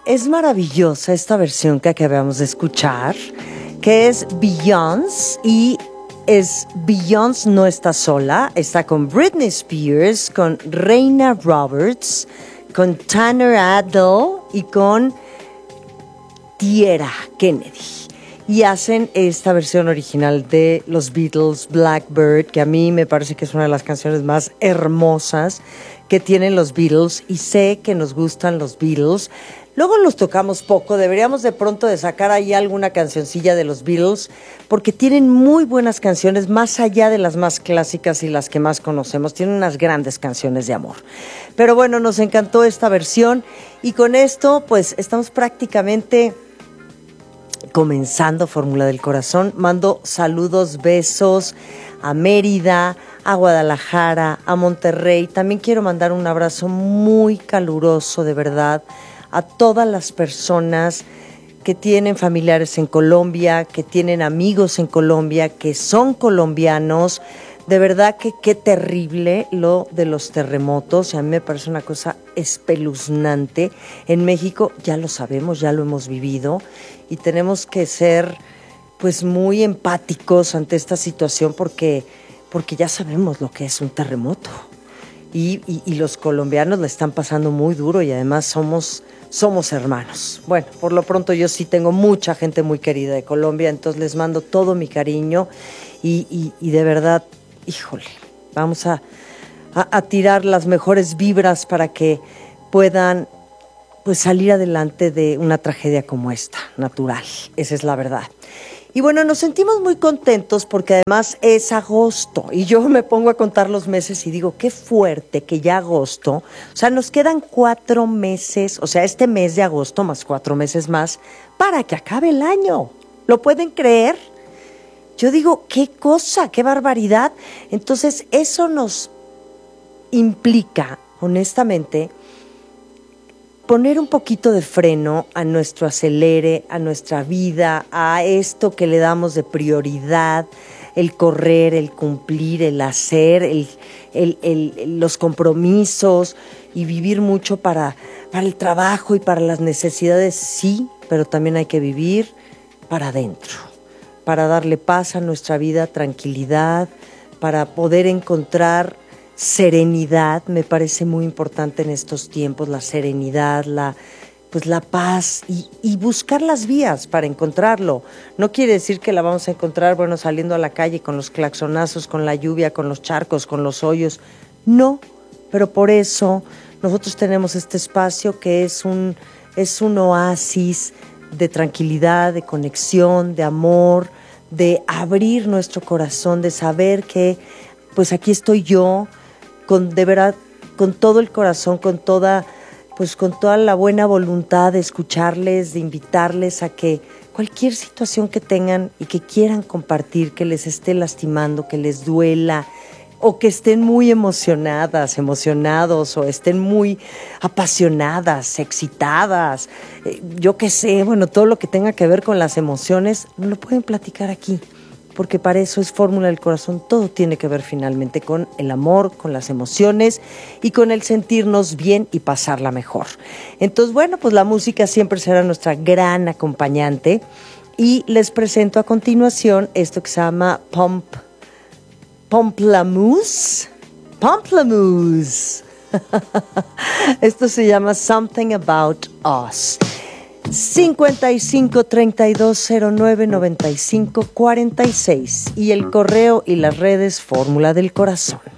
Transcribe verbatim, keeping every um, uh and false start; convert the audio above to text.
Es maravillosa esta versión que acabamos de escuchar, que es Beyoncé, y es Beyoncé no está sola, está con Britney Spears, con Reina Roberts, con Tanner Adell y con Tierra Kennedy. Y hacen esta versión original de los Beatles, Blackbird, que a mí me parece que es una de las canciones más hermosas que tienen los Beatles, y sé que nos gustan los Beatles. Luego los tocamos poco, deberíamos de pronto de sacar ahí alguna cancioncilla de los Beatles, porque tienen muy buenas canciones, más allá de las más clásicas y las que más conocemos. Tienen unas grandes canciones de amor. Pero bueno, nos encantó esta versión, y con esto pues estamos prácticamente comenzando Fórmula del Corazón. Mando saludos, besos a Mérida, a Guadalajara, a Monterrey. También quiero mandar un abrazo muy caluroso, de verdad, a todas las personas que tienen familiares en Colombia, que tienen amigos en Colombia, que son colombianos. De verdad que qué terrible lo de los terremotos. A mí me parece una cosa espeluznante. En México ya lo sabemos, ya lo hemos vivido, y tenemos que ser pues muy empáticos ante esta situación, porque, porque ya sabemos lo que es un terremoto. Y, y, y los colombianos la están pasando muy duro, y además somos, somos hermanos. Bueno, por lo pronto yo sí tengo mucha gente muy querida de Colombia, entonces les mando todo mi cariño, y, y, y de verdad, híjole, vamos a, a, a tirar las mejores vibras para que puedan pues salir adelante de una tragedia como esta, natural. Esa es la verdad. Y bueno, nos sentimos muy contentos porque además es agosto, y yo me pongo a contar los meses y digo, qué fuerte que ya agosto, o sea, nos quedan cuatro meses, o sea, este mes de agosto más cuatro meses más para que acabe el año. ¿Lo pueden creer? Yo digo, qué cosa, qué barbaridad. Entonces, eso nos implica, honestamente, poner un poquito de freno a nuestro acelere, a nuestra vida, a esto que le damos de prioridad, el correr, el cumplir, el hacer, el, el, el, los compromisos, y vivir mucho para, para el trabajo y para las necesidades, sí, pero también hay que vivir para adentro, para darle paz a nuestra vida, tranquilidad, para poder encontrar serenidad. Me parece muy importante en estos tiempos la serenidad, la, pues la paz, y, y buscar las vías para encontrarlo. No quiere decir que la vamos a encontrar, bueno, saliendo a la calle con los claxonazos, con la lluvia, con los charcos, con los hoyos. No, pero por eso nosotros tenemos este espacio que es un, es un oasis de tranquilidad, de conexión, de amor, de abrir nuestro corazón, de saber que pues aquí estoy yo, con de verdad, con todo el corazón, con toda, pues con toda la buena voluntad de escucharles, de invitarles a que cualquier situación que tengan y que quieran compartir, que les esté lastimando, que les duela, o que estén muy emocionadas, emocionados, o estén muy apasionadas, excitadas, eh, yo qué sé, bueno, todo lo que tenga que ver con las emociones, lo pueden platicar aquí, porque para eso es Fórmula del Corazón. Todo tiene que ver finalmente con el amor, con las emociones y con el sentirnos bien y pasarla mejor. Entonces, bueno, pues la música siempre será nuestra gran acompañante, y les presento a continuación esto que se llama Pump, Pomplamoose. Pomplamoose. Esto se llama Something About Us. cincuenta y cinco, treinta y dos, cero nueve, noventa y cinco, cuarenta y seis, y el correo y las redes Fórmula del Corazón.